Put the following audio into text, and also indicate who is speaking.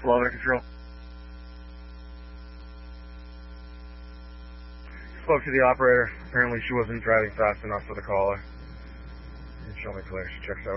Speaker 1: Hello, Air Control. Spoke to the operator. Apparently she wasn't driving fast enough for the caller. Didn't show me clear. She checks out.